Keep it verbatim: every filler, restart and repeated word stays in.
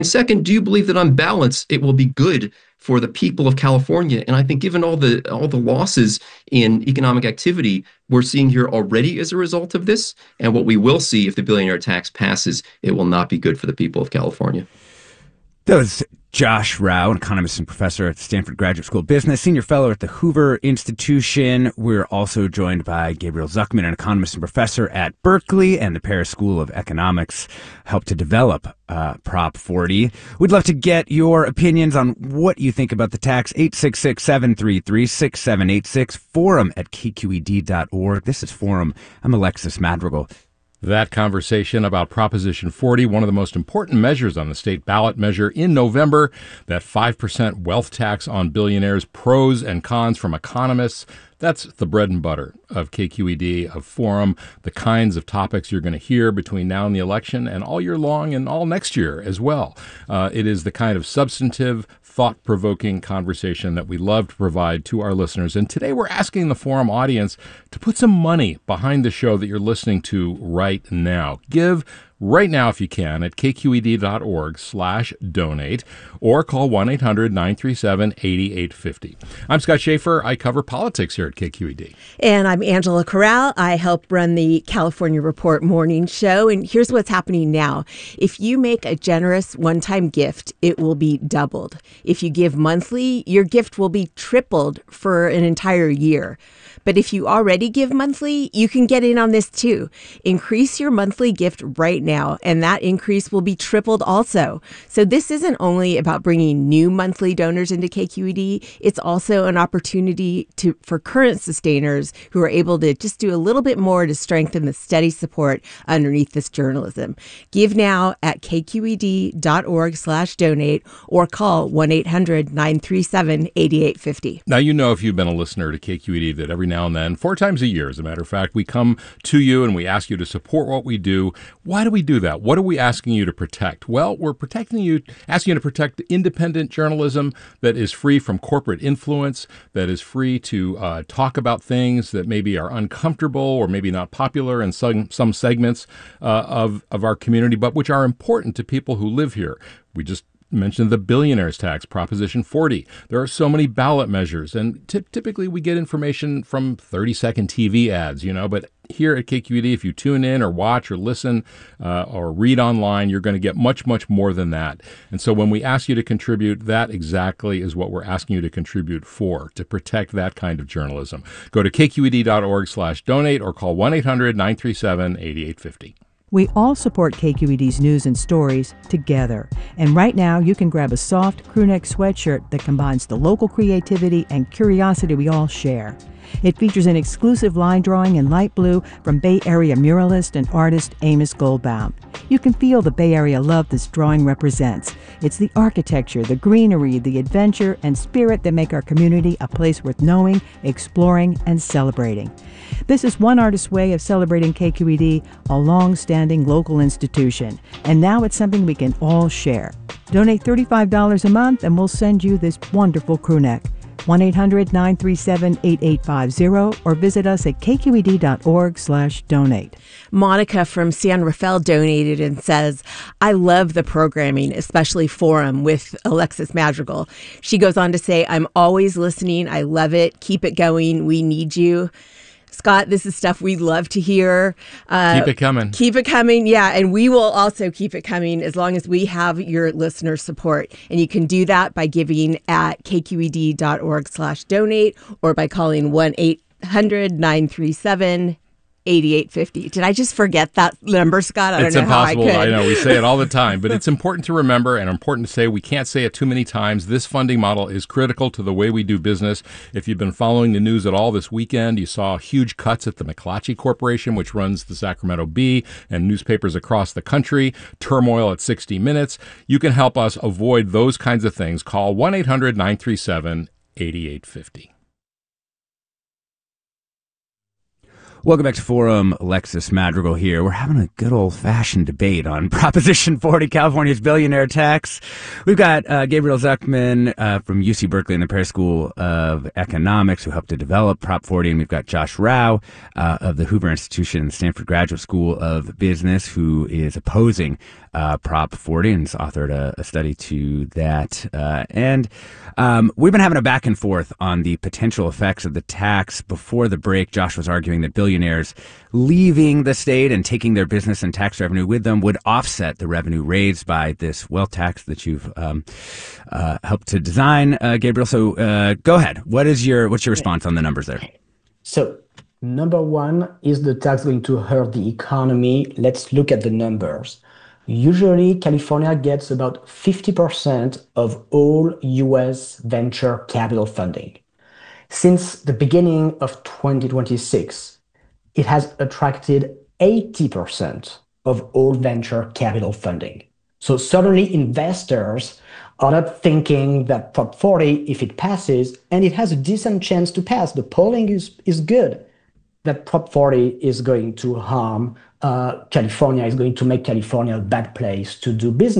second, do you believe that on balance it will be good for the people of California? And I think given all the all the losses in economic activity we're seeing here already as a result of this, and what we will see if the billionaire tax passes, it will not be good for the people of California. That was Josh Rauh, an economist and professor at Stanford Graduate School of Business, senior fellow at the Hoover Institution. We're also joined by Gabriel Zucman, an economist and professor at Berkeley and the Paris School of Economics, helped to develop uh, Prop forty. We'd love to get your opinions on what you think about the tax. eight six six, seven three three, six seven eight six, forum at k q e d dot org. This is Forum. I'm Alexis Madrigal. That conversation about Proposition forty, one of the most important measures on the state ballot measure in November, that five percent wealth tax on billionaires, pros and cons from economists. That's the bread and butter of K Q E D, of Forum, the kinds of topics you're going to hear between now and the election and all year long and all next year as well. Uh, it is the kind of substantive, thought-provoking conversation that we love to provide to our listeners. And today we're asking the Forum audience to put some money behind the show that you're listening to right now. Give right now, if you can, at k q e d dot org slash donate, or call one eight hundred, nine three seven, eight eight five zero. I'm Scott Schaefer. I cover politics here at K Q E D. And I'm Angela Corral. I help run the California Report morning show. And here's what's happening now. If you make a generous one-time gift, it will be doubled. If you give monthly, your gift will be tripled for an entire year. But if you already give monthly, you can get in on this too. Increase your monthly gift right now, and that increase will be tripled also. So this isn't only about bringing new monthly donors into K Q E D, it's also an opportunity to for current sustainers who are able to just do a little bit more to strengthen the steady support underneath this journalism. Give now at k q e d dot org slash donate or call one eight hundred, nine three seven, eight eight five zero. Now, you know, if you've been a listener to K Q E D, that every now and then, four times a year, as a matter of fact, we come to you and we ask you to support what we do. Why do we do that? What are we asking you to protect? Well, we're protecting you, asking you to protect independent journalism that is free from corporate influence, that is free to uh, talk about things that maybe are uncomfortable or maybe not popular in some, some segments uh, of, of our community, but which are important to people who live here. We just mentioned the billionaires tax, Proposition forty. There are so many ballot measures, and t- typically we get information from thirty-second T V ads, you know, but here at K Q E D, if you tune in or watch or listen uh, or read online, you're going to get much, much more than that. And so when we ask you to contribute, that exactly is what we're asking you to contribute for, to protect that kind of journalism. Go to k q e d dot org slash donate or call one eight hundred, nine three seven, eight eight five zero. We all support K Q E D's news and stories together. And right now, you can grab a soft crewneck sweatshirt that combines the local creativity and curiosity we all share. It features an exclusive line drawing in light blue from Bay Area muralist and artist Amos Goldbaum. You can feel the Bay Area love this drawing represents. It's the architecture, the greenery, the adventure, and spirit that make our community a place worth knowing, exploring, and celebrating. This is one artist's way of celebrating K Q E D, a long-standing local institution. And now it's something we can all share. Donate thirty-five dollars a month and we'll send you this wonderful crewneck. one eight hundred, nine three seven, eight eight five zero or visit us at k q e d dot org slash donate. Monica from San Rafael donated and says, I love the programming, especially Forum with Alexis Madrigal. She goes on to say, I'm always listening. I love it. Keep it going. We need you. Scott, this is stuff we love to hear. Uh, keep it coming. Keep it coming. Yeah. And we will also keep it coming as long as we have your listener support. And you can do that by giving at k q e d dot org slash donate or by calling one eight hundred, nine three seven, eight eight five zero. Did I just forget that number, Scott? I don't it's know impossible. how I could. I know we say it all the time, but it's important to remember and important to say. We can't say it too many times. This funding model is critical to the way we do business. If you've been following the news at all this weekend, you saw huge cuts at the McClatchy Corporation, which runs the Sacramento Bee and newspapers across the country, turmoil at sixty minutes. You can help us avoid those kinds of things. Call one eight hundred, nine three seven, eight eight five zero. Welcome back to Forum. Alexis Madrigal here. We're having a good old-fashioned debate on Proposition forty, California's billionaire tax. We've got uh, Gabriel Zucman uh, from U C Berkeley and the Paris School of Economics who helped to develop Prop forty, and we've got Josh Rauh uh, of the Hoover Institution and the Stanford Graduate School of Business who is opposing uh, Prop forty, and has authored a, a study to that. Uh, and um, we've been having a back and forth on the potential effects of the tax. Before the break, Josh was arguing that billionaires leaving the state and taking their business and tax revenue with them would offset the revenue raised by this wealth tax that you've um, uh, helped to design, uh, Gabriel. So uh, go ahead. What is your what's your response on the numbers there? So number one, is the tax going to hurt the economy? Let's look at the numbers. Usually, California gets about fifty percent of all U S venture capital funding. Since the beginning of twenty twenty-six, it has attracted eighty percent of all venture capital funding. So certainly investors are not thinking that Prop forty, if it passes, and it has a decent chance to pass, the polling is, is good, that Prop forty is going to harm uh, California, is going to make California a bad place to do business.